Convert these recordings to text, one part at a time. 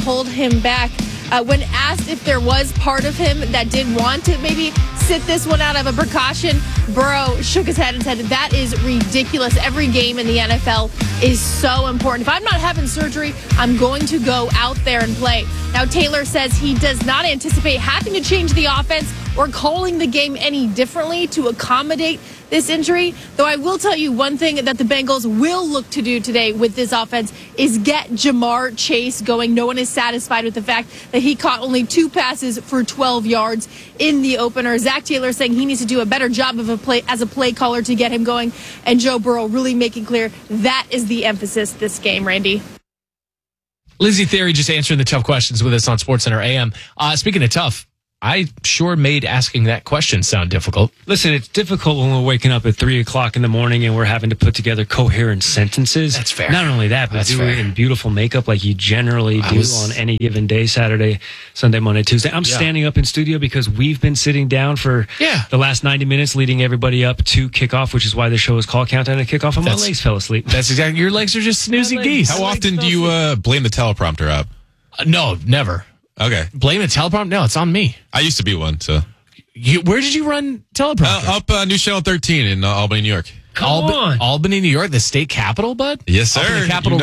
hold him back. When asked if there was part of him that did want to maybe sit this one out of a precaution, Burrow shook his head and said, that is ridiculous. Every game in the NFL is so important. If I'm not having surgery, I'm going to go out there and play. Now, Taylor says he does not anticipate having to change the offense or calling the game any differently to accommodate this injury. Though I will tell you one thing that the Bengals will look to do today with this offense is get Jamar Chase going. No one is satisfied with the fact that he caught only 2 passes for 12 yards in the opener. Zach Taylor saying he needs to do a better job of as a play caller to get him going. And Joe Burrow really making clear that is the emphasis this game, Randy. Lizzie Theory just answering the tough questions with us on SportsCenter AM. Speaking of tough, I sure made asking that question sound difficult. Listen, it's difficult when we're waking up at 3 o'clock in the morning and we're having to put together coherent sentences. That's fair. Not only that, but do it in beautiful makeup like you generally do on any given day, Saturday, Sunday, Monday, Tuesday. I'm standing up in studio because we've been sitting down for the last 90 minutes leading everybody up to kickoff, which is why the show is called Countdown to Kickoff, and my legs fell asleep. That's exactly. Your legs are just snoozy geese. How often do you blame the teleprompter app? No, never. Okay. Blame a teleprompter? No, it's on me. I used to be one, so. Where did you run teleprompter? Up News Channel 13 in Albany, New York. Albany, New York, the state capital, bud? Yes, sir. The capital,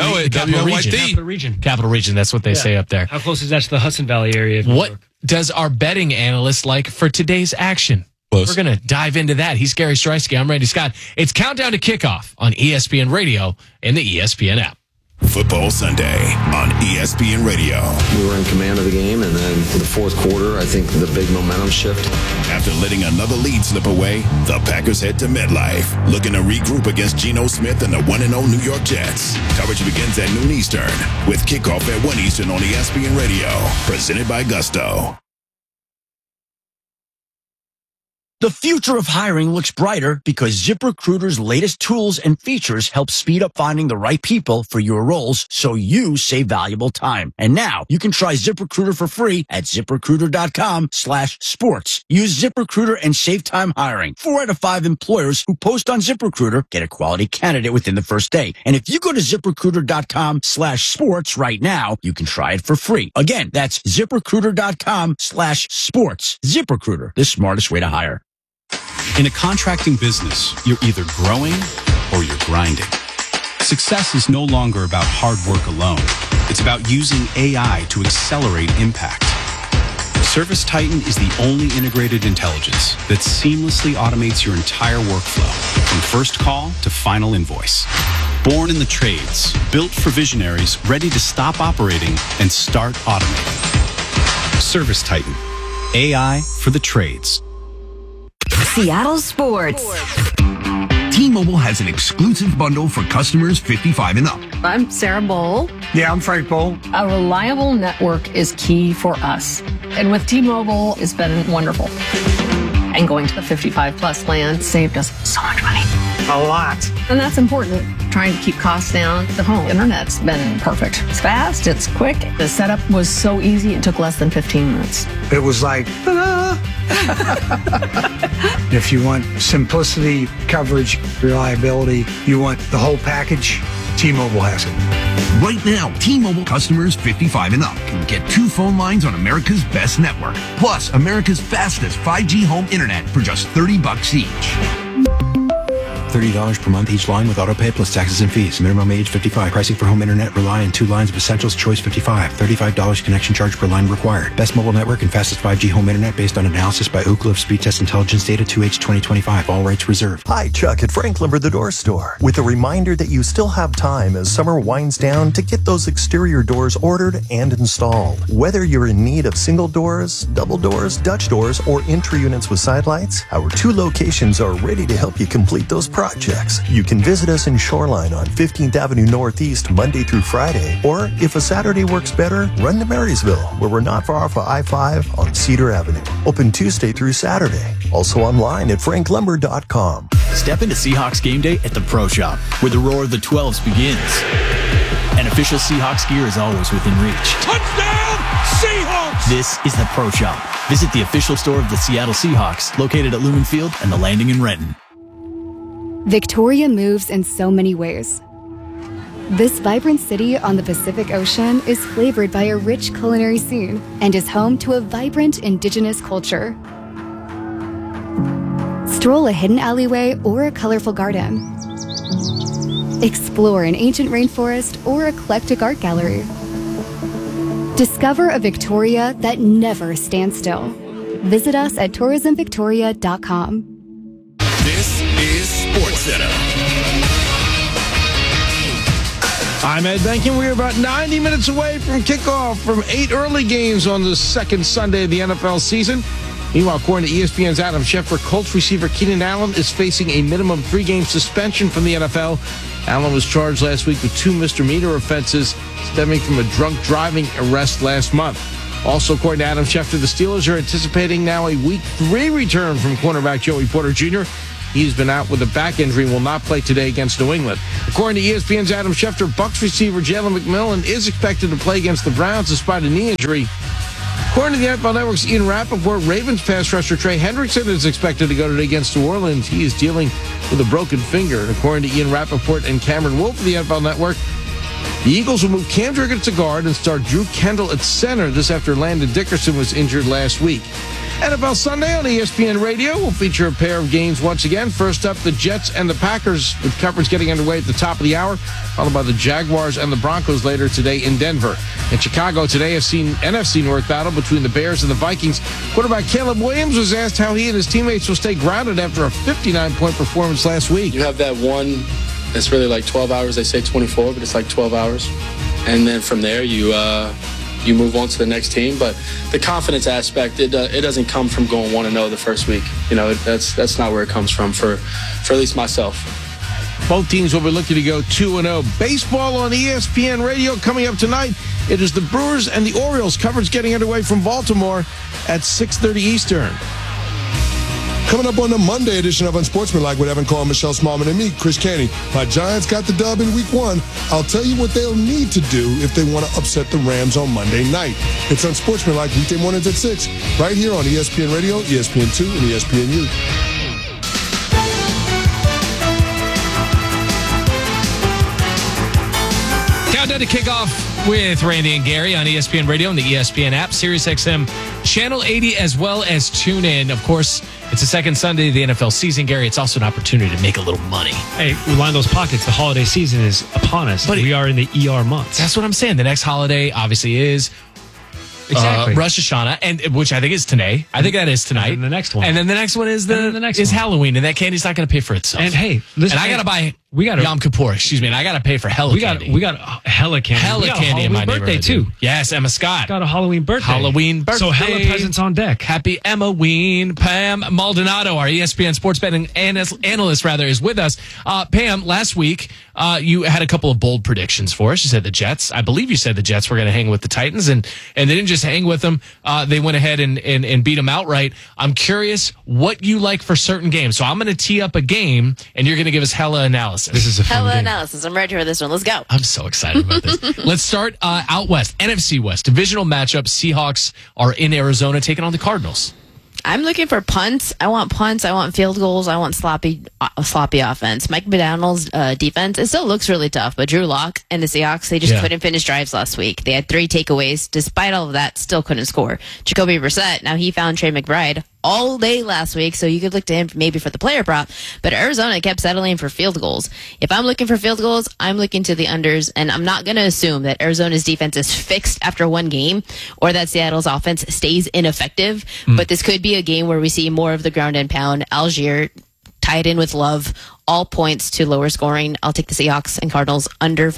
Capital region, that's what they say up there. How close is that to the Hudson Valley area of New York? Does our betting analyst like for today's action? Close. We're going to dive into that. He's Gary Streisky. I'm Randy Scott. It's Countdown to Kickoff on ESPN Radio and the ESPN app. Football Sunday on ESPN Radio. We were in command of the game, and then in the fourth quarter, I think the big momentum shift. After letting another lead slip away, the Packers head to MetLife, looking to regroup against Geno Smith and the 1-0 New York Jets. Coverage begins at noon Eastern, with kickoff at 1 Eastern on ESPN Radio, presented by Gusto. The future of hiring looks brighter because ZipRecruiter's latest tools and features help speed up finding the right people for your roles so you save valuable time. And now you can try ZipRecruiter for free at ZipRecruiter.com/sports. Use ZipRecruiter and save time hiring. 4 out of 5 employers who post on ZipRecruiter get a quality candidate within the first day. And if you go to ZipRecruiter.com/sports right now, you can try it for free. Again, that's ZipRecruiter.com/sports. ZipRecruiter, the smartest way to hire. In a contracting business, you're either growing or you're grinding. Success is no longer about hard work alone. It's about using AI to accelerate impact. ServiceTitan is the only integrated intelligence that seamlessly automates your entire workflow, from first call to final invoice. Born in the trades, built for visionaries ready to stop operating and start automating. ServiceTitan, AI for the trades. Seattle Sports. T-Mobile has an exclusive bundle for customers 55 and up. I'm Sarah Bowl. Yeah, I'm Frank Bowl. A reliable network is key for us. And with T-Mobile, it's been wonderful. And going to the 55 plus plan saved us so much money. A lot. And that's important. Trying to keep costs down. The home internet's been perfect. It's fast, it's quick. The setup was so easy, it took less than 15 minutes. It was like, ta-da! If you want simplicity, coverage, reliability, you want the whole package, T-Mobile has it. Right now, T-Mobile customers 55 and up can get 2 phone lines on America's best network, plus America's fastest 5G home internet for just $30 each. $30 per month each line with autopay plus taxes and fees. Minimum age 55. Pricing for home internet rely on 2 lines of Essentials Choice 55. $35 connection charge per line required. Best mobile network and fastest 5G home internet based on analysis by Ookla of Speed Test Intelligence data 2H 2025. All rights reserved. Hi, Chuck at Frank Lumber the Door Store, with a reminder that you still have time as summer winds down to get those exterior doors ordered and installed. Whether you're in need of single doors, double doors, Dutch doors, or entry units with side lights, our 2 locations are ready to help you complete those projects. You can visit us in Shoreline on 15th Avenue Northeast Monday through Friday, or if a Saturday works better, run to Marysville, where we're not far off of I-5 on Cedar Avenue. Open Tuesday through Saturday. Also online at franklumber.com. Step into Seahawks game day at the Pro Shop, where the roar of the 12s begins. And official Seahawks gear is always within reach. Touchdown, Seahawks! This is the Pro Shop. Visit the official store of the Seattle Seahawks, located at Lumen Field and the Landing in Renton. Victoria moves in so many ways. This vibrant city on the Pacific Ocean is flavored by a rich culinary scene and is home to a vibrant indigenous culture. Stroll a hidden alleyway or a colorful garden. Explore an ancient rainforest or eclectic art gallery. Discover a Victoria that never stands still. Visit us at tourismvictoria.com. This is SportsCenter. I'm Ed Benkin. We're about 90 minutes away from kickoff from 8 early games on the second Sunday of the NFL season. Meanwhile, according to ESPN's Adam Schefter, Colts receiver Keenan Allen is facing a minimum 3-game suspension from the NFL. Allen was charged last week with 2 misdemeanor offenses stemming from a drunk driving arrest last month. Also, according to Adam Schefter, the Steelers are anticipating now a Week 3 return from cornerback Joey Porter Jr. He's been out with a back injury and will not play today against New England. According to ESPN's Adam Schefter, Bucs receiver Jalen McMillan is expected to play against the Browns despite a knee injury. According to the NFL Network's Ian Rappaport, Ravens pass rusher Trey Hendrickson is expected to go today against New Orleans. He is dealing with a broken finger. And according to Ian Rappaport and Cameron Wolf of the NFL Network, the Eagles will move Cam Driggett to guard and start Drew Kendall at center. This after Landon Dickerson was injured last week. NFL Sunday on ESPN Radio will feature a pair of games once again. First up, the Jets and the Packers, with coverage getting underway at the top of the hour, followed by the Jaguars and the Broncos later today in Denver. In Chicago today, NFC North battle between the Bears and the Vikings. Quarterback Caleb Williams was asked how he and his teammates will stay grounded after a 59-point performance last week. You have that one that's really like 12 hours. They say 24, but it's like 12 hours. And then from there, you move on to the next team. But the confidence aspect, it doesn't come from going 1-0 the first week. You know, that's not where it comes from for at least myself. Both teams will be looking to go 2-0. Baseball on ESPN Radio coming up tonight. It is the Brewers and the Orioles. Coverage getting underway from Baltimore at 6:30 Eastern. Coming up on the Monday edition of Unsportsmanlike with Evan Cole, Michelle Smallman, and me, Chris Canty. My Giants got the dub in Week 1. I'll tell you what they'll need to do if they want to upset the Rams on Monday night. It's Unsportsmanlike weekday mornings at 6, right here on ESPN Radio, ESPN2, and ESPNU. Countdown to kickoff with Randy and Gary on ESPN Radio and the ESPN app, SiriusXM Channel 80, as well as TuneIn. Of course, it's the second Sunday of the NFL season, Gary. It's also an opportunity to make a little money. Hey, we line those pockets. The holiday season is upon us. But we are in the ER months. That's what I'm saying. The next holiday obviously is Rosh Hashanah, and which I think is today. I think that is tonight. And the next one. And then the next one is Halloween, and that candy's not going to pay for itself. And hey, listen, and I got to buy Yom Kippur, and I got to pay for candy. We got hella candy. Hella candy in my birthday neighborhood, too. Yes, Emma Scott. Got a Halloween birthday. So hella presents on deck. Happy Emma-ween. Pam Maldonado, our ESPN sports betting analyst, is with us. Pam, last week you had a couple of bold predictions for us. You said the Jets. I believe you said the Jets were going to hang with the Titans, and they didn't just hang with them. They went ahead and beat them outright. I'm curious what you like for certain games. So I'm going to tee up a game, and you're going to give us hella analysis. This is a fun game. Analysis. I'm ready for this one. Let's go. I'm so excited about this. Let's start out west. NFC West. Divisional matchup. Seahawks are in Arizona taking on the Cardinals. I'm looking for punts. I want punts. I want field goals. I want sloppy offense. Mike McDonald's defense, it still looks really tough, but Drew Lock and the Seahawks, they just couldn't finish drives last week. They had 3 takeaways. Despite all of that, still couldn't score. Jacoby Brissett, now he found Trey McBride all day last week, so you could look to him maybe for the player prop, but Arizona kept settling for field goals. If I'm looking for field goals, I'm looking to the unders, and I'm not going to assume that Arizona's defense is fixed after one game or that Seattle's offense stays ineffective, but this could be a game where we see more of the ground and pound. Algier tied in with Love, all points to lower scoring. I'll take the Seahawks and Cardinals under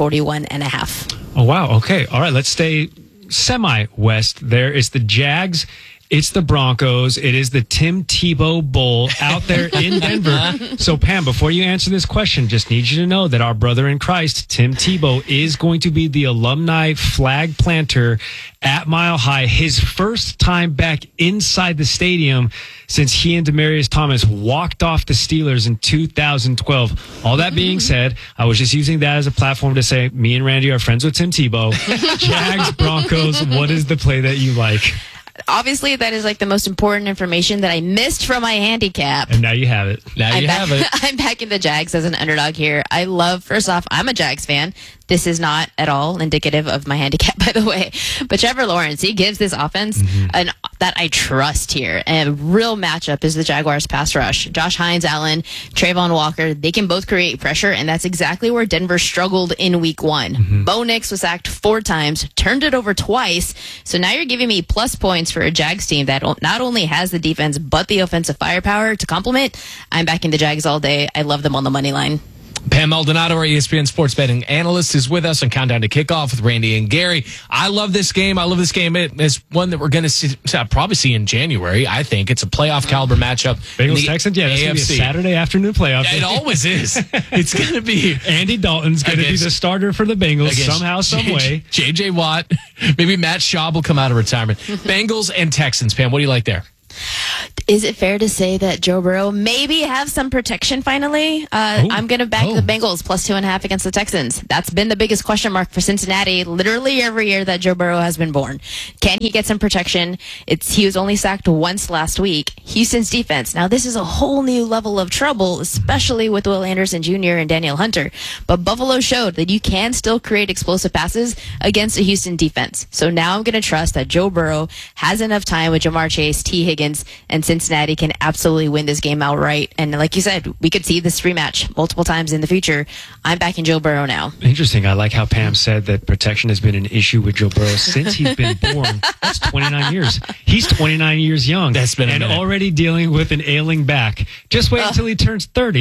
41.5. Oh, wow. Okay. All right. Let's stay semi-west. There is the Jags. It's the Broncos. It is the Tim Tebow Bowl out there in Denver. So, Pam, before you answer this question, just need you to know that our brother in Christ, Tim Tebow, is going to be the alumni flag planter at Mile High. His first time back inside the stadium since he and Demaryius Thomas walked off the Steelers in 2012. All that being said, I was just using that as a platform to say me and Randy are friends with Tim Tebow. Jags, Broncos, what is the play that you like? obviously that is like the most important information that I missed from my handicap. And now you have it. I'm backing the Jags as an underdog here. First off, I'm a Jags fan. This is not at all indicative of my handicap, by the way. But Trevor Lawrence, he gives this offense that I trust here. And a real matchup is the Jaguars pass rush. Josh Hines, Allen, Trayvon Walker, they can both create pressure, and that's exactly where Denver struggled in week 1. Bo Nix was sacked 4 times, turned it over twice. So now you're giving me plus points for a Jags team that not only has the defense, but the offensive firepower to complement. I'm backing the Jags all day. I love them on the money line. Pam Maldonado, our ESPN sports betting analyst, is with us on Countdown to Kickoff with Randy and Gary. I love this game. I love this game. It's one that we're going to probably see in January. I think it's a playoff caliber matchup. Bengals Texans, yeah, that's going to be a Saturday afternoon playoff. Yeah, it always is. It's going to be Andy Dalton's going to be the starter for the Bengals somehow, some way. JJ Watt, maybe Matt Schaub will come out of retirement. Bengals and Texans. Pam, what do you like there? Is it fair to say that Joe Burrow maybe have some protection finally? I'm going to back the Bengals plus 2.5 against the Texans. That's been the biggest question mark for Cincinnati literally every year that Joe Burrow has been born. Can he get some protection? He was only sacked once last week. Houston's defense. Now, this is a whole new level of trouble, especially with Will Anderson Jr. and Daniel Hunter. But Buffalo showed that you can still create explosive passes against a Houston defense. So now I'm going to trust that Joe Burrow has enough time with Jamar Chase, T. Higgins, and Cincinnati can absolutely win this game outright. And like you said, we could see this rematch multiple times in the future. I'm backing Joe Burrow now. Interesting. I like how Pam said that protection has been an issue with Joe Burrow since he's been born. That's 29 years. He's 29 years young. That's been and already dealing with an ailing back. Just wait until he turns 30.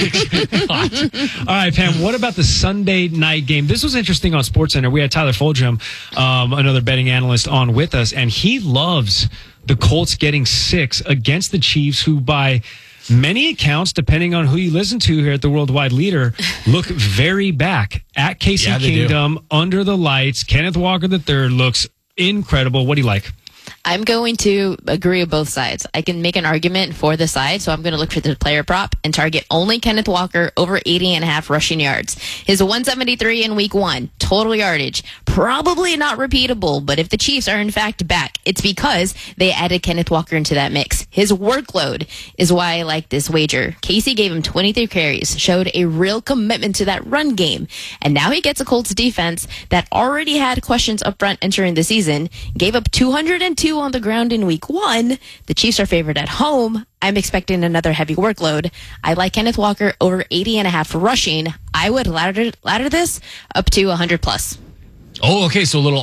All right, Pam, what about the Sunday night game? This was interesting on SportsCenter. We had Tyler Fulgham, another betting analyst, on with us, and he loves the Colts getting 6 against the Chiefs, who by many accounts, depending on who you listen to here at the Worldwide Leader, look very back at KC Kingdom, under the lights. Kenneth Walker III looks incredible. What do you like? I'm going to agree with both sides. I can make an argument for the side, so I'm going to look for the player prop and target only Kenneth Walker over 80.5 rushing yards. His 173 in week 1, total yardage, probably not repeatable, but if the Chiefs are in fact back, it's because they added Kenneth Walker into that mix. His workload is why I like this wager. Casey gave him 23 carries, showed a real commitment to that run game, and now he gets a Colts defense that already had questions up front entering the season, gave up 202 on the ground in week 1. The Chiefs are favored at home. I'm expecting another heavy workload. I like Kenneth Walker over 80.5 rushing. I would ladder this up to 100 plus. Oh, okay. So a little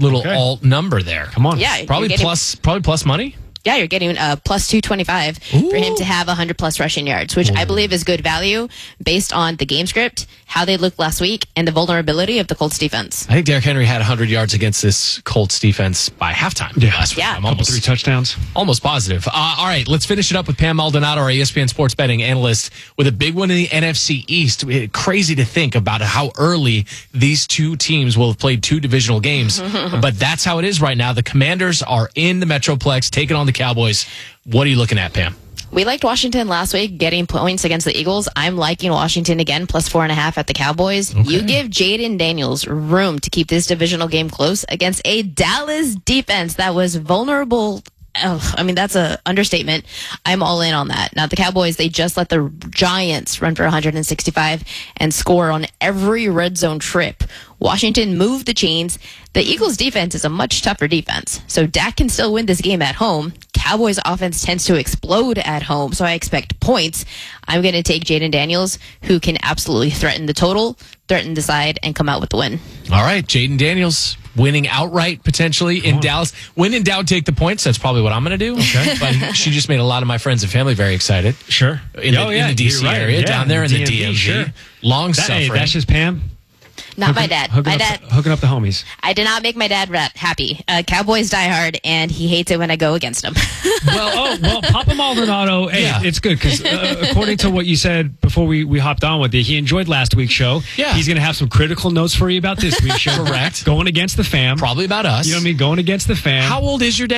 alt number there. Come on. Yeah, probably plus money. Yeah, you're getting plus 225 for him to have 100 plus rushing yards, which I believe is good value based on the game script, how they looked last week, and the vulnerability of the Colts defense. I think Derrick Henry had 100 yards against this Colts defense by halftime last week. I'm almost 3 touchdowns. Almost positive. All right, let's finish it up with Pam Maldonado, our ESPN sports betting analyst, with a big one in the NFC East. Crazy to think about how early these two teams will have played 2 divisional games, but that's how it is right now. The Commanders are in the Metroplex, taking on the Cowboys. What are you looking at, Pam? We liked Washington last week, getting points against the Eagles. I'm liking Washington again, plus 4.5 at the Cowboys. Okay. You give Jaden Daniels room to keep this divisional game close against a Dallas defense that was vulnerable. That's an understatement. I'm all in on that. Now, the Cowboys, they just let the Giants run for 165 and score on every red zone trip. Washington moved the chains. The Eagles' defense is a much tougher defense, so Dak can still win this game at home. Cowboys' offense tends to explode at home, so I expect points. I'm going to take Jaden Daniels, who can absolutely threaten the total, threaten the side, and come out with the win. All right, Jaden Daniels winning outright potentially in Dallas. When in doubt, take the points. That's probably what I'm going to do. Okay. But she just made a lot of my friends and family very excited. Sure. In the D.C. area, down there in the DMV. Sure. Long suffering. Hey, that's just Pam. Not my dad. Hooking up the homies. I did not make my dad happy. Cowboys die hard, and he hates it when I go against him. well, Papa Maldonado, it's good because according to what you said before we hopped on with you, he enjoyed last week's show. Yeah. He's going to have some critical notes for you about this week's show. Correct. Going against the fam. Probably about us. You know what I mean? Going against the fam. How old is your dad?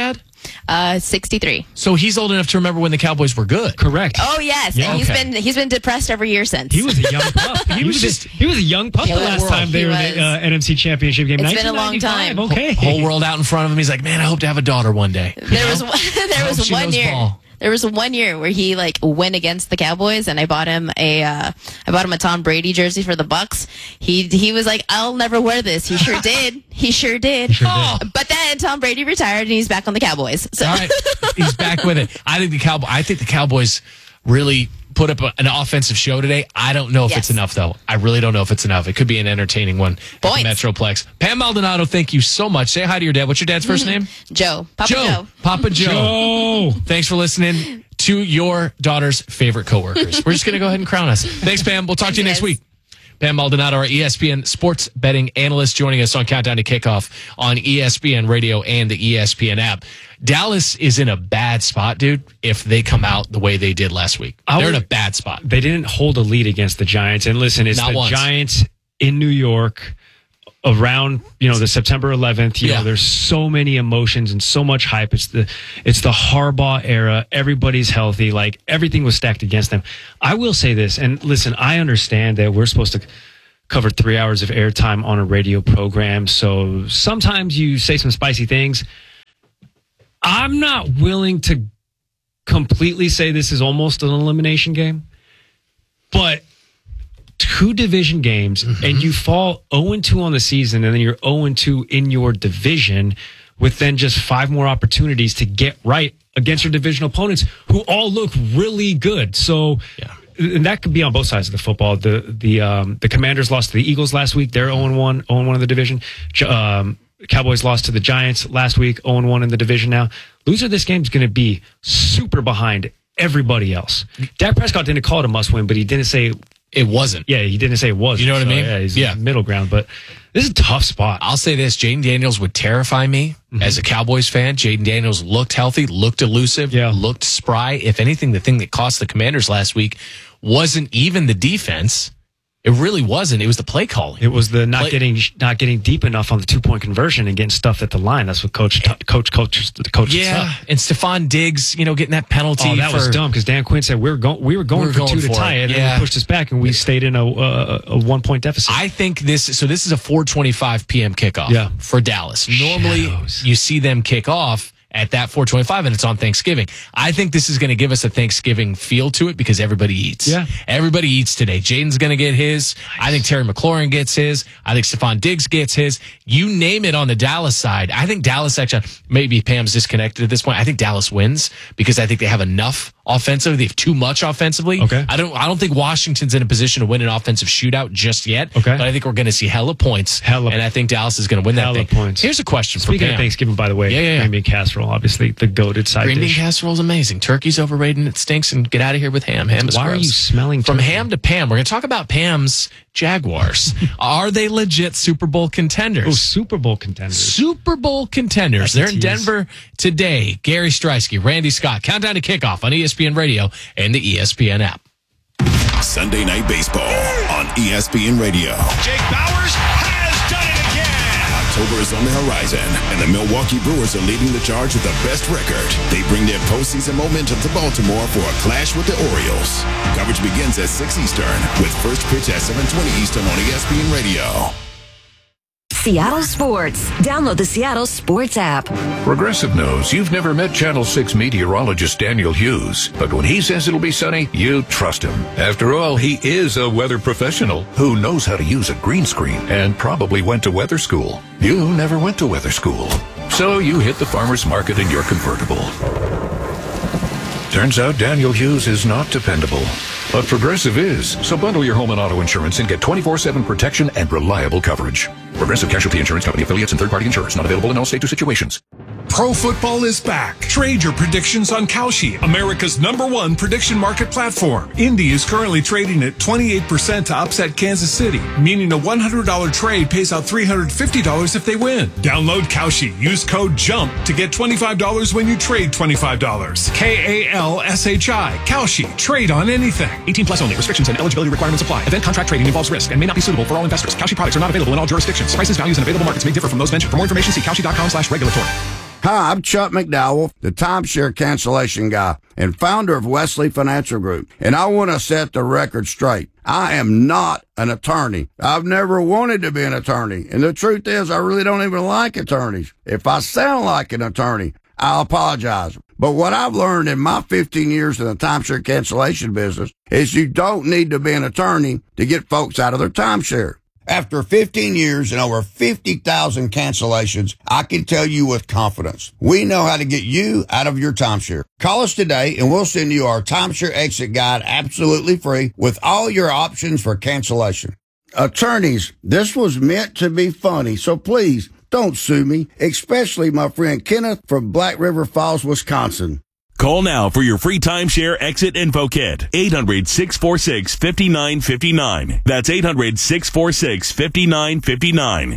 it. 63. So he's old enough to remember when the Cowboys were good. Correct. Oh yes, Yeah, and he's been depressed every year since. He was a young pup. He was a young pup the last time they were in the NFC Championship game. It's been a long time. Okay. Whole world out in front of him. He's like, man, I hope to have a daughter one day. There was 1 year. Ball. There was 1 year where he went against the Cowboys, and I bought him a Tom Brady jersey for the Bucks. He was like, I'll never wear this. He sure did. He sure did. But then Tom Brady retired, and he's back on the Cowboys. So. All right, he's back with it. I think the Cowboys really put up an offensive show today. I don't know if it's enough, though. I really don't know if it's enough. It could be an entertaining one at the Metroplex. Pam Maldonado, thank you so much. Say hi to your dad. What's your dad's first name? Joe. Papa Joe. Papa Joe. Thanks for listening to your daughter's favorite coworkers. We're just going to go ahead and crown us. Thanks, Pam. We'll talk to you next week. Pam Maldonado, our ESPN sports betting analyst, joining us on Countdown to Kickoff on ESPN Radio and the ESPN app. Dallas is in a bad spot, dude, if they come out the way they did last week. They're in a bad spot. They didn't hold a lead against the Giants. And listen, it's the Giants in New York around, the September 11th. There's so many emotions and so much hype. It's the Harbaugh era. Everybody's healthy. Like, everything was stacked against them. I will say this, and listen, I understand that we're supposed to cover 3 hours of airtime on a radio program. So sometimes you say some spicy things. I'm not willing to completely say this is almost an elimination game, but 2 division games and you fall 0-2 on the season, and then you're 0-2 in your division with then just 5 more opportunities to get right against your divisional opponents who all look really good. So, and that could be on both sides of the football. The Commanders lost to the Eagles last week. They're 0-1 in the division. Cowboys lost to the Giants last week, 0-1 in the division now. Loser of this game is going to be super behind everybody else. Dak Prescott didn't call it a must-win, but he didn't say it wasn't. Yeah, he didn't say it was. You know what I mean? Yeah, he's in the middle ground, but this is a tough spot. I'll say this, Jaden Daniels would terrify me as a Cowboys fan. Jaden Daniels looked healthy, looked elusive, looked spry. If anything, the thing that cost the Commanders last week wasn't even the defense. It really wasn't. It was the play calling. It was the not getting deep enough on the 2-point conversion and getting stuffed at the line. That's what coach. Yeah, Stuff. and Stephon Diggs, getting that penalty. Oh, that was dumb because Dan Quinn said we were going for 2 to tie it, and then we pushed us back, and we stayed in a 1-point deficit. I think this is a 4:25 p.m. kickoff for Dallas. Normally, you see them kick off at that 4:25, and it's on Thanksgiving. I think this is going to give us a Thanksgiving feel to it because everybody eats. Yeah. Everybody eats today. Jaden's going to get his. Nice. I think Terry McLaurin gets his. I think Stephon Diggs gets his. You name it on the Dallas side. I think Dallas actually, maybe Pam's disconnected at this point. I think Dallas wins because I think they have enough offensively. They have too much offensively. Okay. I don't think Washington's in a position to win an offensive shootout just yet. Okay. But I think we're going to see hella points. And I think Dallas is going to win that thing. Points. Here's a question for Pam. Speaking of Thanksgiving, by the way, green bean casserole, obviously the goated side dish. Green bean casserole is amazing. Turkey's overrated and it stinks, and get out of here with ham. Ham is gross. Why are you smelling From turkey? ham to Pam, we're going to talk about Pam's Jaguars. Are they legit Super Bowl contenders? Oh, Super Bowl contenders. Super Bowl contenders. They're in Denver today. Gary Streisky, Randy Scott. Countdown to kickoff on ESPN Radio and the ESPN app. Sunday Night Baseball on ESPN Radio. Jake Bauers has done it again. October is on the horizon, and the Milwaukee Brewers are leading the charge with the best record. They bring their postseason momentum to Baltimore for a clash with the Orioles. Coverage begins at 6 Eastern with first pitch at 7:20 Eastern on ESPN Radio. Seattle Sports. Download the Seattle Sports app. Progressive knows you've never met Channel 6 meteorologist Daniel Hughes, but when he says it'll be sunny, you trust him. After all, he is a weather professional who knows how to use a green screen and probably went to weather school. You never went to weather school, so you hit the farmer's market in your convertible. Turns out Daniel Hughes is not dependable, but Progressive is. So bundle your home and auto insurance and get 24/7 protection and reliable coverage. Progressive Casualty Insurance Company affiliates and third-party insurers. Not available in all states or situations. Pro football is back. Trade your predictions on Kalshi, America's #1 prediction market platform. Indy is currently trading at 28% to upset Kansas City, meaning a $100 trade pays out $350 if they win. Download Kalshi. Use code JUMP to get $25 when you trade $25. KALSHI. Kalshi. Trade on anything. 18 plus only. Restrictions and eligibility requirements apply. Event contract trading involves risk and may not be suitable for all investors. Kalshi products are not available in all jurisdictions. Prices, values, and available markets may differ from those mentioned. For more information, see Kalshi.com/regulatory. Hi, I'm Chuck McDowell, the timeshare cancellation guy and founder of Wesley Financial Group. And I want to set the record straight. I am not an attorney. I've never wanted to be an attorney. And the truth is, I really don't even like attorneys. If I sound like an attorney, I'll apologize. But what I've learned in my 15 years in the timeshare cancellation business is you don't need to be an attorney to get folks out of their timeshare. After 15 years and over 50,000 cancellations, I can tell you with confidence, we know how to get you out of your timeshare. Call us today and we'll send you our timeshare exit guide absolutely free with all your options for cancellation. Attorneys, this was meant to be funny, so please don't sue me, especially my friend Kenneth from Black River Falls, Wisconsin. Call now for your free timeshare exit info kit. 800-646-5959. That's 800-646-5959.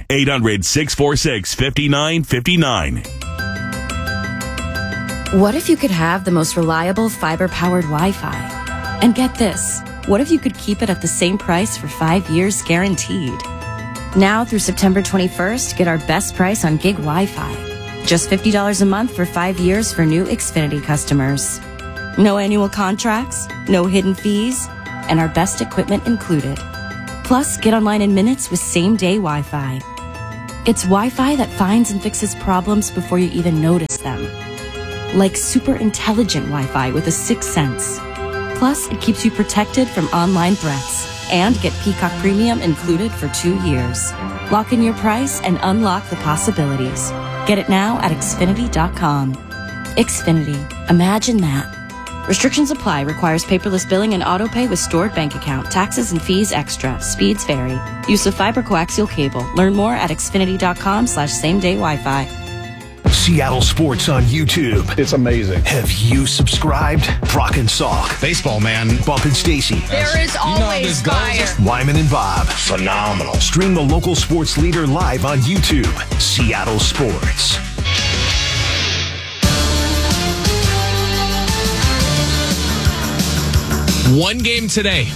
800-646-5959. What if you could have the most reliable fiber-powered Wi-Fi? And get this, what if you could keep it at the same price for 5 years guaranteed? Now through September 21st, get our best price on gig Wi-Fi. Just $50 a month for 5 years for new Xfinity customers. No annual contracts, no hidden fees, and our best equipment included. Plus, get online in minutes with same-day Wi-Fi. It's Wi-Fi that finds and fixes problems before you even notice them. Like super intelligent Wi-Fi with a sixth sense. Plus, it keeps you protected from online threats. And get Peacock Premium included for 2 years. Lock in your price and unlock the possibilities. Get it now at Xfinity.com. Xfinity. Imagine that. Restrictions apply. Requires paperless billing and autopay with stored bank account. Taxes and fees extra. Speeds vary. Use of fiber coaxial cable. Learn more at Xfinity.com/same-day Wi-Fi. Seattle Sports on YouTube. It's amazing. Have you subscribed? Brock and Salk. Baseball, man. Bump and Stacy. There is always fire. Wyman and Bob. Phenomenal. Stream the local sports leader live on YouTube. Seattle Sports. One game today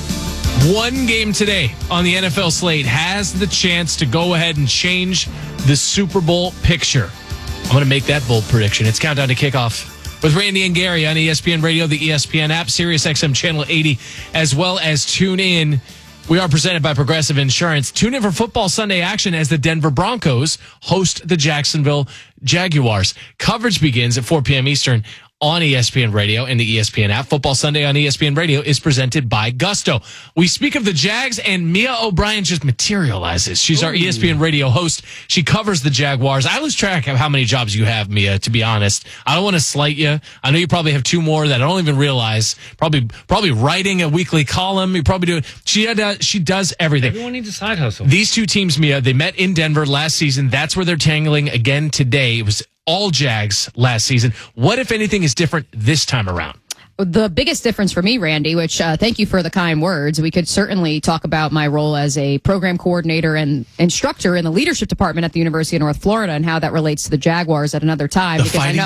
on the NFL slate has the chance to go ahead and change the Super Bowl picture. I'm going to make that bold prediction. It's Countdown to Kickoff with Randy and Gary on ESPN Radio, the ESPN app, Sirius XM Channel 80, as well as tune in. We are presented by Progressive Insurance. Tune in for football Sunday action as the Denver Broncos host the Jacksonville Jaguars. Coverage begins at 4 p.m. Eastern on ESPN Radio and the ESPN app. Football Sunday on ESPN Radio is presented by Gusto. We speak of the Jags, and Mia O'Brien just materializes. She's our ESPN Radio host. She covers the Jaguars. I lose track of how many jobs you have, Mia, to be honest. I don't want to slight you. I know you probably have 2 more that I don't even realize. Probably writing a weekly column. You probably do. She does everything. Everyone needs a side hustle. These 2 teams, Mia, they met in Denver last season. That's where they're tangling again today. It was all Jags last season. What, if anything, is different this time around? The biggest difference for me, Randy, which thank you for the kind words, we could certainly talk about my role as a program coordinator and instructor in the leadership department at the University of North Florida and how that relates to the Jaguars at another time.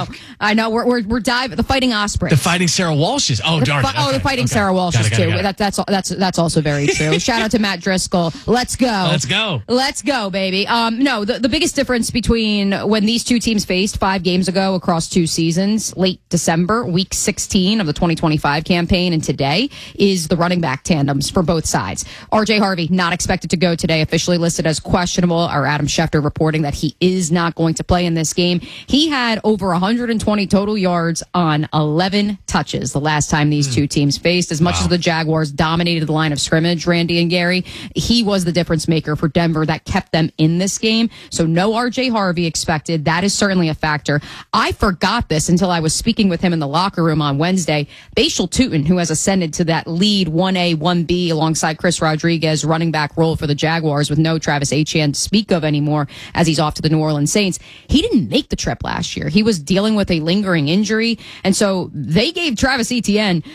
I know we're diving the Fighting Ospreys. The Fighting Sarah Walshes. Oh, darn it. The Fighting Sarah Walshes, too. That's also very true. Shout out to Matt Driscoll. Let's go. Let's go, baby. No, the biggest difference between when these 2 teams faced 5 games ago across 2 seasons, late December, week 16 of the 2025 campaign, and today is the running back tandems for both sides. RJ Harvey not expected to go today, officially listed as questionable. Our Adam Schefter reporting that he is not going to play in this game. He had over 120 total yards on 11 touches the last time these 2 teams faced. As much as the Jaguars dominated the line of scrimmage, Randy and Gary, he was the difference maker for Denver that kept them in this game. So no RJ Harvey expected. That is certainly a factor. I forgot this until I was speaking with him in the locker room on Wednesday. Bashal Tutin, who has ascended to that lead 1A, 1B alongside Chris Rodriguez running back role for the Jaguars with no Travis Etienne to speak of anymore as he's off to the New Orleans Saints. He didn't make the trip last year. He was dealing with a lingering injury. And so they gave Travis Etienne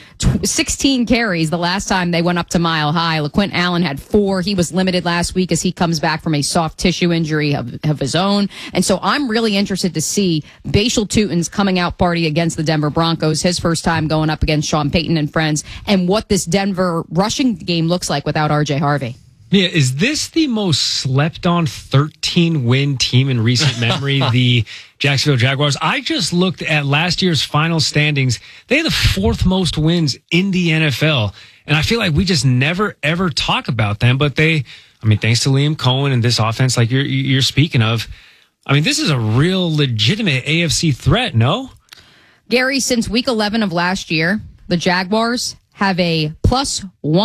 16 carries the last time they went up to Mile High. LaQuint Allen had 4. He was limited last week as he comes back from a soft tissue injury of his own. And so I'm really interested to see Bashal Tutin's coming out party against the Denver Broncos, his first time going up against Sean Payton and friends, and what this Denver rushing game looks like without RJ Harvey. Yeah, is this the most slept on 13-win team in recent memory, the Jacksonville Jaguars? I just looked at last year's final standings. They had the 4th most wins in the NFL. And I feel like we just never, ever talk about them. But thanks to Liam Cohen and this offense like you're speaking of, this is a real legitimate AFC threat, no? Gary, since week 11 of last year, the Jaguars have a plus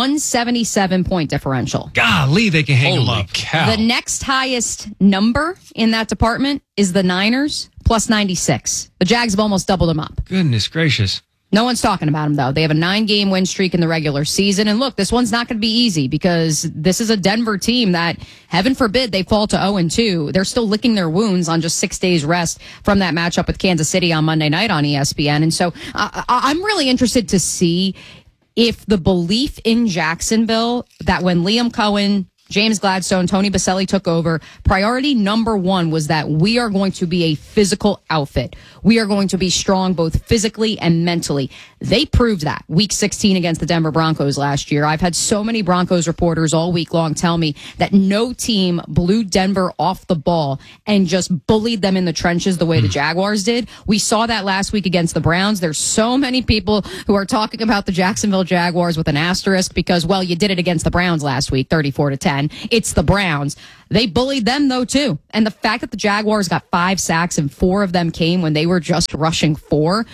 177 point differential. Golly, they can hang them up. Cow. The next highest number in that department is the Niners, plus 96. The Jags have almost doubled them up. Goodness gracious. No one's talking about them, though. They have a 9-game win streak in the regular season. And look, this one's not going to be easy because this is a Denver team that, heaven forbid, they fall to 0-2. They're still licking their wounds on just 6 days rest from that matchup with Kansas City on Monday night on ESPN. And so I'm really interested to see if the belief in Jacksonville that when Liam Cohen, James Gladstone, Tony Baselli took over, priority number 1 was that we are going to be a physical outfit. We are going to be strong both physically and mentally. They proved that week 16 against the Denver Broncos last year. I've had so many Broncos reporters all week long tell me that no team blew Denver off the ball and just bullied them in the trenches the way the Jaguars did. We saw that last week against the Browns. There's so many people who are talking about the Jacksonville Jaguars with an asterisk because, well, you did it against the Browns last week, 34-10. It's the Browns. They bullied them, though, too. And the fact that the Jaguars got 5 sacks and 4 of them came when they were just rushing 4,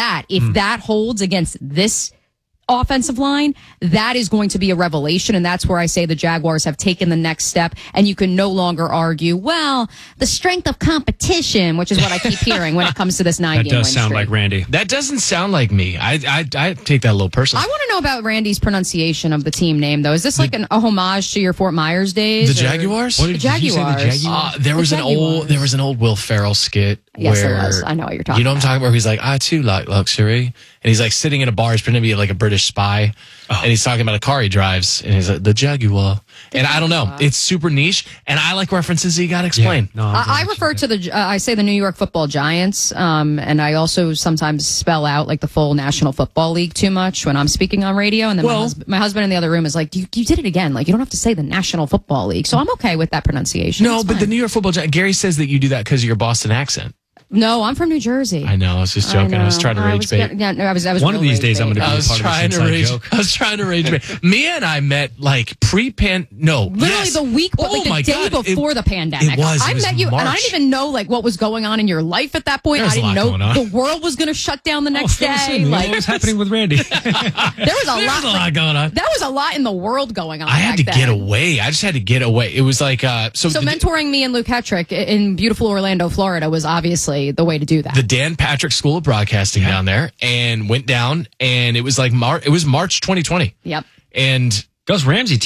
if that holds against this offensive line, that is going to be a revelation. And that's where I say the Jaguars have taken the next step. And you can no longer argue, well, the strength of competition, which is what I keep hearing when it comes to this 9-game win streak. That does sound like Randy. That doesn't sound like me. I take that a little personally. I want to know about Randy's pronunciation of the team name, though. Is this like a homage to your Fort Myers days? The Jaguars? The Jaguars. There was an old Will Ferrell skit. Yes, where, it was. I know what you're talking about. You know what I'm talking about? Where he's like, I too like luxury. And he's like sitting in a bar. He's pretending to be like a British spy. And he's talking about a car he drives. And he's like, the Jaguar. I don't know. It's super niche. And I like references you got to explain. Yeah. No, I refer to I say the New York Football Giants. And I also sometimes spell out like the full National Football League too much when I'm speaking on radio. And then my husband in the other room is like, you did it again. Like, you don't have to say the National Football League. So I'm okay with that pronunciation. No, but the New York Football Giants, Gary says that you do that because of your Boston accent. No, I'm from New Jersey. I know. I was just joking. I was trying to rage bait. I was one of these days, I'm going to be a part of this inside joke. I was trying to rage bait. Mia and I met like literally the week, the day before the pandemic. I met you, March. and I didn't even know like what was going on in your life at that point. I didn't know the world was going to shut down the next day. Like, what was happening with Randy? There was a lot going on. There was a lot in the world going on. I had to get away. I just had to get away. It was like so mentoring me and Luke Hetrick in beautiful Orlando, Florida, was obviously the way to do that. The Dan Patrick School of Broadcasting down there, and went down, and it was like it was March 2020. Yep. And Gus Ramsey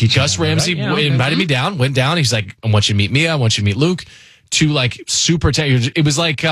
invited me down, went down. He's like, I want you to meet Mia. I want you to meet Luke. Two like super it was like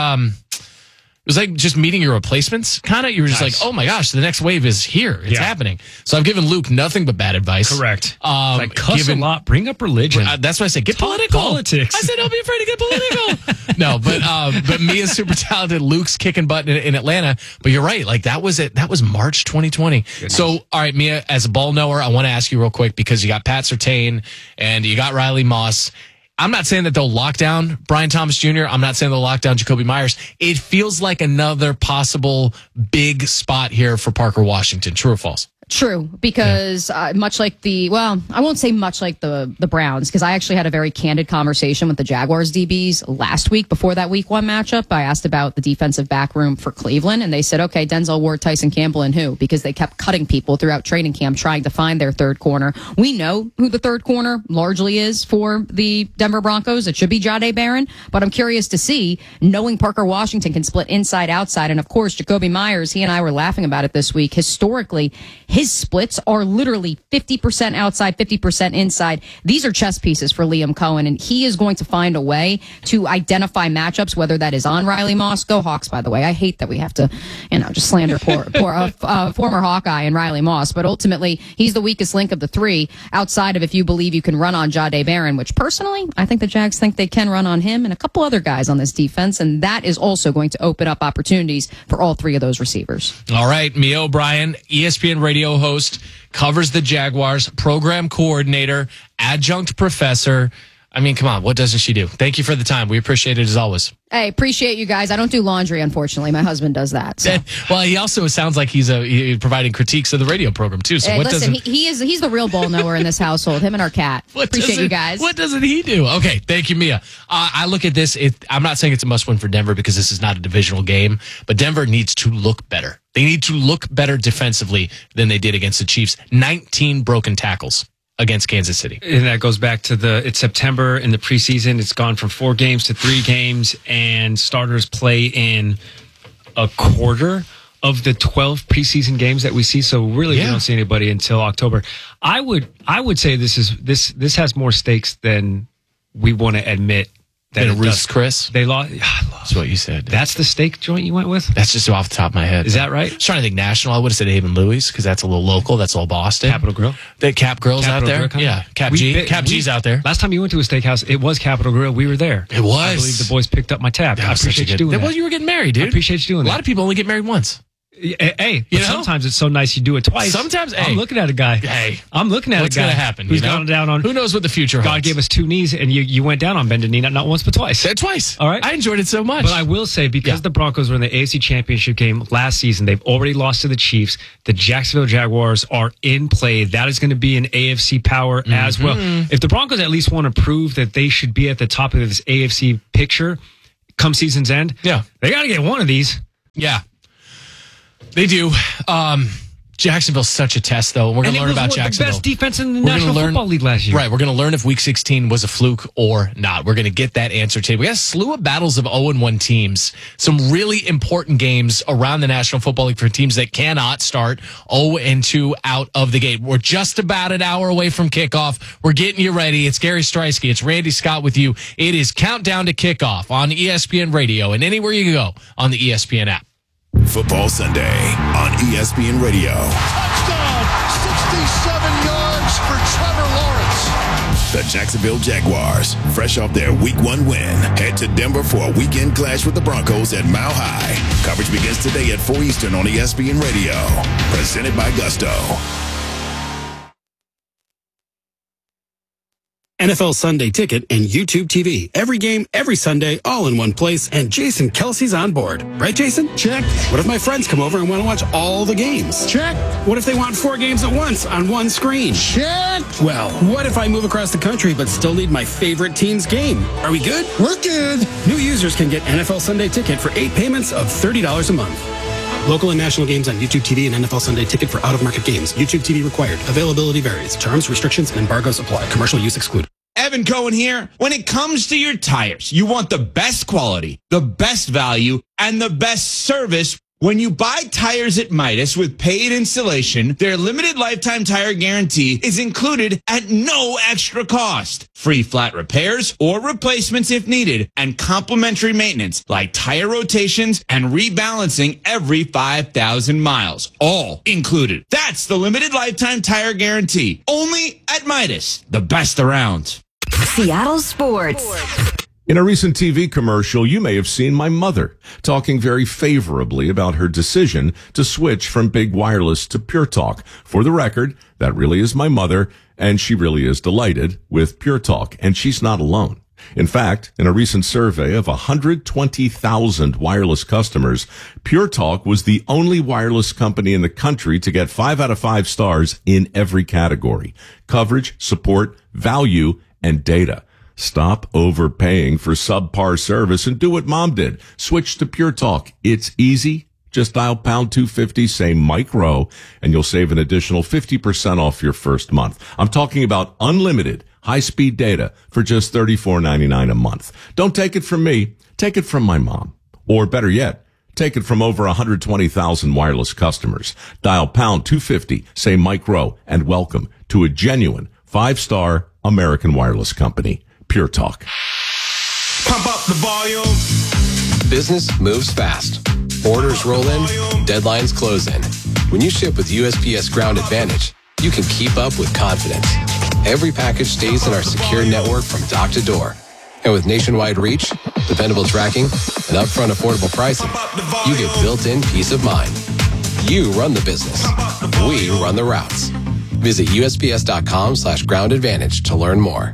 just meeting your replacements, kind of. You were just like, oh my gosh, the next wave is here. It's happening. So I've given Luke nothing but bad advice. Correct. Like cuss a lot, bring up religion. That's why I said get political. Politics. I said don't be afraid to get political. No, but Mia's super talented. Luke's kicking butt in Atlanta. But you're right. Like that was it. That was March 2020. Goodness. So all right, Mia, as a ball knower, I want to ask you real quick because you got Pat Surtain and you got Riley Moss. I'm not saying that they'll lock down Brian Thomas Jr. I'm not saying they'll lock down Jakobi Meyers. It feels like another possible big spot here for Parker Washington. True or false? True, because much like I won't say much like the Browns, because I actually had a very candid conversation with the Jaguars DBs last week before that week 1 matchup. I asked about the defensive back room for Cleveland, and they said, okay, Denzel Ward, Tyson Campbell, and who? Because they kept cutting people throughout training camp trying to find their third corner. We know who the third corner largely is for the Denver Broncos. It should be Jahdae Barron, but I'm curious to see, knowing Parker Washington can split inside, outside, and of course, Jakobi Meyers, he and I were laughing about it this week. Historically, his splits are literally 50% outside, 50% inside. These are chess pieces for Liam Cohen, and he is going to find a way to identify matchups, whether that is on Riley Moss. Go Hawks, by the way. I hate that we have to, just slander poor former Hawkeye and Riley Moss, but ultimately, he's the weakest link of the three, outside of if you believe you can run on Jahdae Barron, which personally, I think the Jags think they can run on him and a couple other guys on this defense, and that is also going to open up opportunities for all three of those receivers. All right, Mia O'Brien, ESPN radio host, covers the Jaguars, program coordinator adjunct professor. I mean, come on. What doesn't she do? Thank you for the time. We appreciate it as always. Hey, appreciate you guys. I don't do laundry, unfortunately. My husband does that. So. Well, he also sounds like he's providing critiques of the radio program, too. So hey, listen, he's the real ball knower in this household, him and our cat. Appreciate you guys. What doesn't he do? Okay, thank you, Mia. I look at this. I'm not saying it's a must-win for Denver because this is not a divisional game, but Denver needs to look better. They need to look better defensively than they did against the Chiefs. 19 broken tackles against Kansas City. And that goes back to it's September in the preseason. It's gone from 4 games to 3 games, and starters play in a quarter of the 12 preseason games that we see. So really, we don't see anybody until October. I would say this has more stakes than we want to admit. That a Ruth's Chris? They lost. That's what you said. That's the steak joint you went with? That's just off the top of my head. Is that right? I was trying to think national. I would have said Abe and Louie's because that's a little local. That's all Boston. Capitol Grill. The Cap Grill's out there. Grill, yeah. Cap G's out there. Last time you went to a steakhouse, it was Capitol Grill. We were there. It was. I believe the boys picked up my tab. I appreciate you doing that. Well, you were getting married, dude. I appreciate you doing that. A lot of people only get married once. Hey, but sometimes it's so nice you do it twice. Sometimes, I'm looking at a guy. Hey, I'm looking at what's a guy. What's going to happen? Who's gone down on? Who knows what the future holds? God gave us 2 knees, and you went down on bended knee, not once but twice. Twice. All right. I enjoyed it so much. But I will say, because the Broncos were in the AFC Championship game last season, they've already lost to the Chiefs. The Jacksonville Jaguars are in play. That is going to be an AFC power as well. If the Broncos at least want to prove that they should be at the top of this AFC picture come season's end, they got to get one of these. Yeah. They do. Jacksonville's such a test, though. We're going to learn about Jacksonville. The best defense in the National Football League last year. Right. We're going to learn if Week 16 was a fluke or not. We're going to get that answer today. We got a slew of battles of 0-1 teams. Some really important games around the National Football League for teams that cannot start 0-2 out of the gate. We're just about an hour away from kickoff. We're getting you ready. It's Gary Streisky. It's Randy Scott with you. It is Countdown to Kickoff on ESPN Radio and anywhere you go on the ESPN app. Football Sunday on ESPN Radio. Touchdown! 67 yards for Trevor Lawrence. The Jacksonville Jaguars, fresh off their Week 1 win, head to Denver for a weekend clash with the Broncos at Mile High. Coverage begins today at 4 Eastern on ESPN Radio. Presented by Gusto. NFL Sunday Ticket and YouTube TV. Every game, every Sunday, all in one place. And Jason Kelsey's on board. Right, Jason? Check. What if my friends come over and want to watch all the games? Check. What if they want 4 games at once on one screen? Check. Well, what if I move across the country but still need my favorite team's game? Are we good? We're good. New users can get NFL Sunday Ticket for 8 payments of $30 a month. Local and national games on YouTube TV and NFL Sunday Ticket for out-of-market games. YouTube TV required. Availability varies. Terms, restrictions, and embargoes apply. Commercial use excluded. Evan Cohen here. When it comes to your tires, you want the best quality, the best value, and the best service. When you buy tires at Midas with paid installation, their limited lifetime tire guarantee is included at no extra cost. Free flat repairs or replacements if needed, and complimentary maintenance like tire rotations and rebalancing every 5,000 miles. All included. That's the limited lifetime tire guarantee. Only at Midas, the best around. Seattle Sports. In a recent TV commercial, you may have seen my mother talking very favorably about her decision to switch from Big Wireless to Pure Talk. For the record, that really is my mother, and she really is delighted with Pure Talk, and she's not alone. In fact, in a recent survey of 120,000 wireless customers, Pure Talk was the only wireless company in the country to get 5 out of 5 stars in every category: coverage, support, value, and data. Stop overpaying for subpar service and do what Mom did. Switch to Pure Talk. It's easy. Just dial pound 250, say Mike Rowe, and you'll save an additional 50% off your first month. I'm talking about unlimited high-speed data for just $34.99 a month. Don't take it from me. Take it from my mom. Or better yet, take it from over 120,000 wireless customers. Dial pound 250, say Mike Rowe, and welcome to a genuine 5-star American wireless company. Pure Talk. Pump up the volume. Business moves fast. Orders roll in, deadlines close in. When you ship with USPS Ground Advantage, you can keep up with confidence. Every package stays in our secure network from dock to door. And with nationwide reach, dependable tracking, and upfront affordable pricing, you get built-in peace of mind. You run the business. We run the routes. Visit USPS.com/groundadvantage to learn more.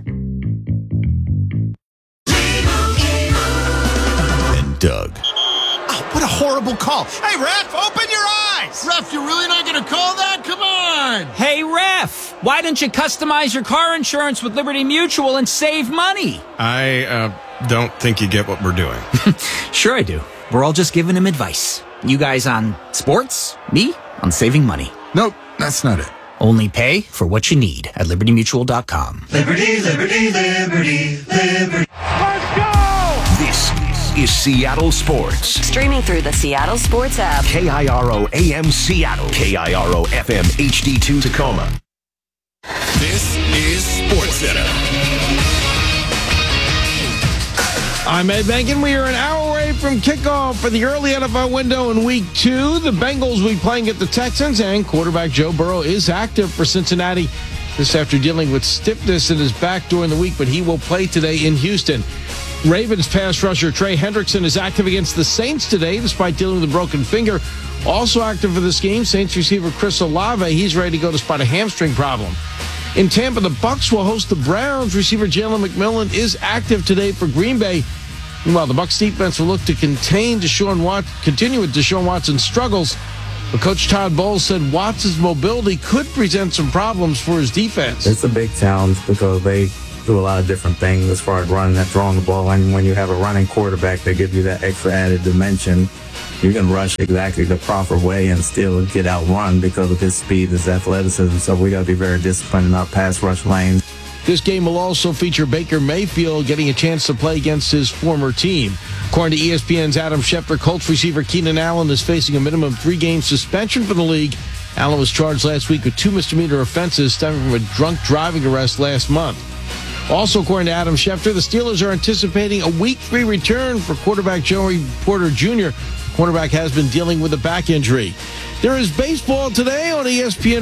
And Doug. Oh, what a horrible call. Hey, ref, open your eyes. Ref, you're really not going to call that? Come on. Hey, ref, why don't you customize your car insurance with Liberty Mutual and save money? I don't think you get what we're doing. Sure I do. We're all just giving him advice. You guys on sports, me on saving money. Nope, that's not it. Only pay for what you need at libertymutual.com. Liberty, liberty, liberty, liberty. Let's go! This is Seattle Sports. Streaming through the Seattle Sports app. KIRO AM Seattle. KIRO FM HD2 Tacoma. This is SportsCenter. I'm Ed Bankin. We are an hour away from kickoff for the early NFL window in Week 2. The Bengals will be playing at the Texans, and quarterback Joe Burrow is active for Cincinnati. This after dealing with stiffness in his back during the week, but he will play today in Houston. Ravens pass rusher Trey Hendrickson is active against the Saints today, despite dealing with a broken finger. Also active for this game, Saints receiver Chris Olave. He's ready to go despite a hamstring problem. In Tampa, the Bucs will host the Browns. Receiver Jalen McMillan is active today for Green Bay. Meanwhile, the Bucs defense will look to continue with Deshaun Watson's struggles. But Coach Todd Bowles said Watson's mobility could present some problems for his defense. It's a big challenge because they do a lot of different things as far as running and throwing the ball. And when you have a running quarterback, they give you that extra added dimension. You can rush exactly the proper way and still get outrun because of his speed, his athleticism. So we got to be very disciplined in our pass rush lanes. This game will also feature Baker Mayfield getting a chance to play against his former team. According to ESPN's Adam Schefter, Colts receiver Keenan Allen is facing a minimum 3-game suspension from the league. Allen was charged last week with 2 misdemeanor offenses stemming from a drunk driving arrest last month. Also, according to Adam Schefter, the Steelers are anticipating a Week 3 return for quarterback Joey Porter Jr. The quarterback has been dealing with a back injury. There is baseball today on ESPN